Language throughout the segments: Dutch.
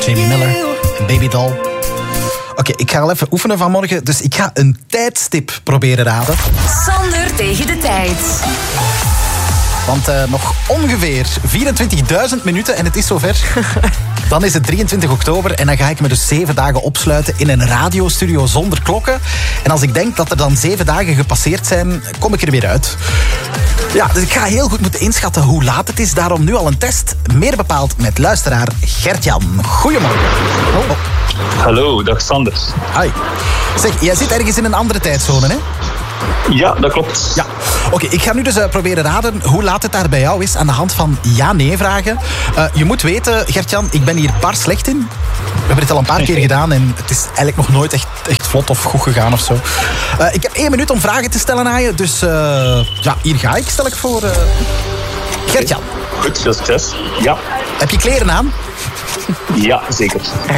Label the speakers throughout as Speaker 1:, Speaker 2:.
Speaker 1: Jamie Miller en Baby Doll. Oké, ik ga al even oefenen vanmorgen, dus ik ga een tijdstip proberen raden.
Speaker 2: Sander tegen de tijd.
Speaker 1: Want nog ongeveer 24.000 minuten en het is zover. Dan is het 23 oktober en dan ga ik me dus 7 dagen opsluiten in een radiostudio zonder klokken. En als ik denk dat er dan 7 dagen gepasseerd zijn, kom ik er weer uit. Ja, dus ik ga heel goed moeten inschatten hoe laat het is. Daarom nu al een test, meer bepaald met luisteraar Gert-Jan. Goedemorgen. Oh.
Speaker 3: Hallo, dag Sander.
Speaker 1: Hi. Zeg, jij zit ergens in een andere tijdzone, hè?
Speaker 3: Ja, dat klopt.
Speaker 1: Ja, oké, ik ga nu dus proberen raden hoe laat het daar bij jou is aan de hand van ja-nee-vragen. Je moet weten, Gert-Jan, ik ben hier bar slecht in. We hebben het al een paar keer gedaan en het is eigenlijk nog nooit echt vlot of goed gegaan of zo. Ik heb 1 minuut om vragen te stellen aan je, dus ja, hier ga ik, stel ik voor. Gert-Jan.
Speaker 3: Goed, veel succes. Ja.
Speaker 1: Heb je kleren aan?
Speaker 3: Ja, zeker.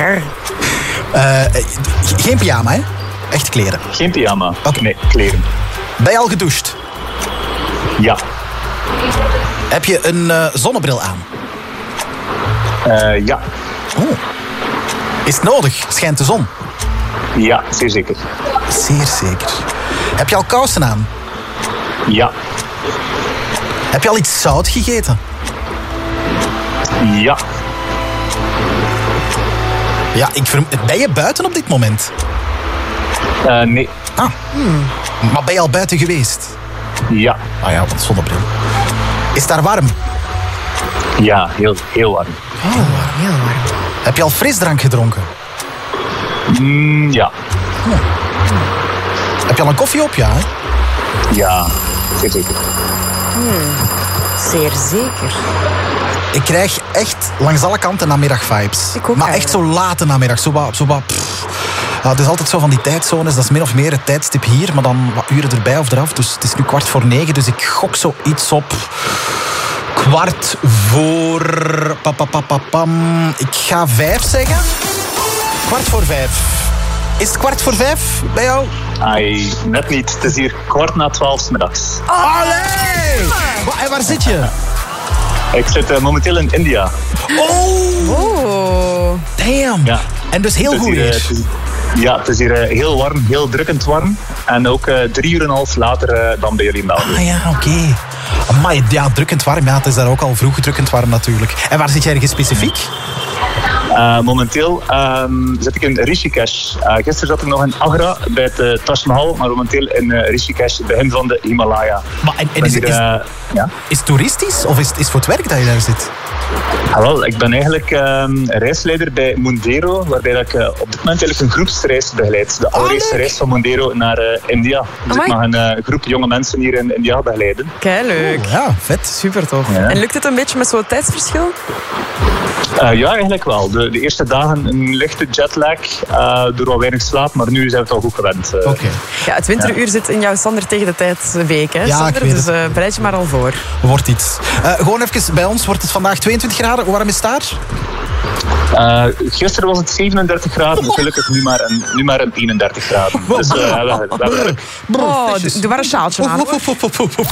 Speaker 1: Geen pyjama, hè? Echt kleren.
Speaker 3: Geen pyjama.
Speaker 1: Oké.
Speaker 3: Nee, kleren.
Speaker 1: Ben je al gedoucht?
Speaker 3: Ja.
Speaker 1: Heb je een zonnebril aan?
Speaker 3: Ja.
Speaker 1: Oh. Is het nodig? Schijnt de zon?
Speaker 3: Ja, zeer zeker.
Speaker 1: Zeer zeker. Heb je al kousen aan?
Speaker 3: Ja.
Speaker 1: Heb je al iets zout gegeten?
Speaker 3: Ja.
Speaker 1: Ja, ben je buiten op dit moment?
Speaker 3: Nee.
Speaker 1: Ah. Maar ben je al buiten geweest?
Speaker 3: Ja.
Speaker 1: Ah ja, wat zonnebril. Is het daar warm?
Speaker 3: Ja, heel warm.
Speaker 2: Heel warm.
Speaker 1: Heb je al frisdrank gedronken?
Speaker 3: Ja.
Speaker 1: Heb je al een koffie op? Ja, hè?
Speaker 3: Ja, zeer zeker.
Speaker 2: Zeer zeker.
Speaker 1: Ik krijg echt langs alle kanten namiddag-vibes.
Speaker 2: Ik ook
Speaker 1: maar
Speaker 2: eigenlijk.
Speaker 1: echt zo late namiddag. Zo wat pff. Ja, het is altijd zo van die tijdzones. Dat is min of meer het tijdstip hier. Maar dan wat uren erbij of eraf. Dus het is nu 9:15. Dus ik gok zoiets op 4:15. Ik ga 5 zeggen. 4:15. Is het 4:15 bij jou?
Speaker 3: Ai, net niet. Het is hier 12:15 's middags.
Speaker 1: Allee! En waar zit je?
Speaker 3: Ik zit momenteel in India.
Speaker 2: Oh.
Speaker 1: Damn.
Speaker 3: Ja.
Speaker 1: En dus heel
Speaker 3: Het is
Speaker 1: goed
Speaker 3: hier,
Speaker 1: weer.
Speaker 3: Ja, het is hier heel warm, heel drukkend warm. En ook 3,5 uur later dan bij jullie in België.
Speaker 1: Ah ja, oké. Amai, ja, drukkend warm. Ja, het is daar ook al vroeg drukkend warm natuurlijk. En waar zit jij ergens specifiek?
Speaker 3: Momenteel zit ik in Rishikesh. Gisteren zat ik nog in Agra bij het Taj Mahal, maar momenteel in Rishikesh, begin van de Himalaya.
Speaker 1: Maar en is het toeristisch of is het voor het werk dat je daar zit?
Speaker 3: Wel, ik ben eigenlijk reisleider bij Mondero, waarbij dat ik op dit moment eigenlijk een groepsreis begeleid. De allereerste reis van Mondero naar India. Dus ik mag een groep jonge mensen hier in India begeleiden.
Speaker 2: Kei leuk.
Speaker 1: Ja, vet.
Speaker 2: Super tof.
Speaker 3: Ja.
Speaker 2: En lukt het een beetje met zo'n tijdsverschil?
Speaker 3: Ja, eigenlijk wel. De eerste dagen een lichte jetlag, door wat weinig slaap, maar nu zijn we het al goed gewend.
Speaker 1: Oké.
Speaker 2: Ja, het winteruur zit in jouw Sander tegen de tijdsweek, hè,
Speaker 1: Ja,
Speaker 2: Sander?
Speaker 1: ik weet
Speaker 2: Dus
Speaker 1: het.
Speaker 2: bereid je maar al voor.
Speaker 1: Wordt iets. Gewoon even, bij ons wordt het vandaag 22 graden. Hoe warm is het daar?
Speaker 3: Gisteren was het 37 graden, gelukkig nu maar een 31 graden. Dus we hebben
Speaker 2: Oh, doe maar een sjaaltje aan.
Speaker 1: Oef.